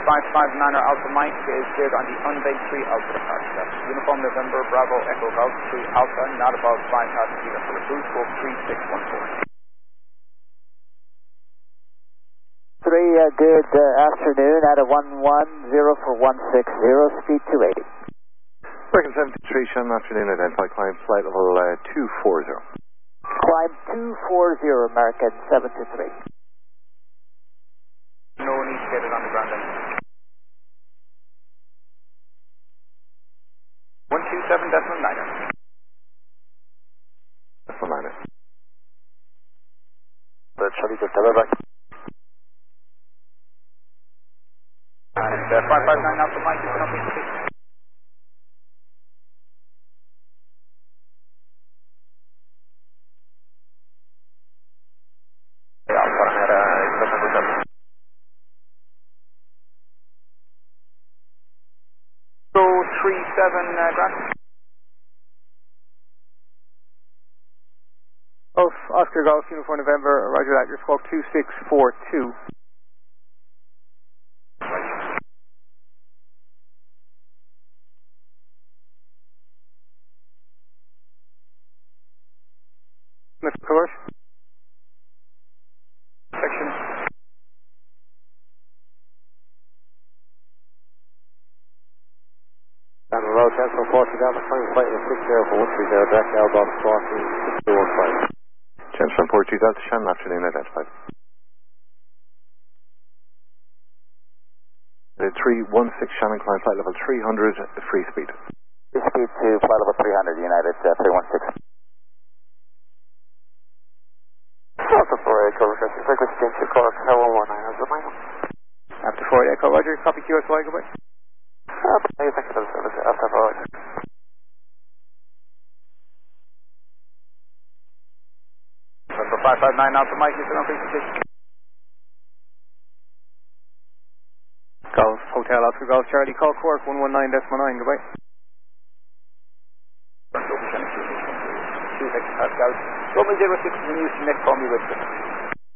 559er Alpha Mike is cleared on the unbanked 3 Alpha departure left. Uniform November Bravo Echo Golf 3 Alpha, not above 5,000 feet for approved, scope 3614. Good afternoon, at a 110 for 160, speed 280. American 73, Shannon, afternoon, identify climb flight level 240. Climb 240, American 73. No need to get it on the ground then. 127.9er. Decimal 9er. Charlie, just tell her back. And 559 Alpha Mike is going to be So 37 Grant. Oscar Golf, Uniform November, roger that, your squawk 2642. Mr. Course? Section. Down the road, cancel 40 down the plane, flight was 60 for 130, direct Airbus 40, 6215. James from Port 2 Delta, Shannon, afternoon, identified. 316 Shannon, climb flight level 300, free speed. Free speed to flight level 300, United 316. After 4 Echo, requesting frequency change to Cork, 119 as the minor. After 4 Echo, roger, copy QSY, goodbye. Thank you for the service, after 4 Echo. Number 559 Alpha Mike is going to be Golf, Hotel Oscar Golf, Charlie, call Cork 119.9, goodbye. 2 Pascal. 106 when you next call me with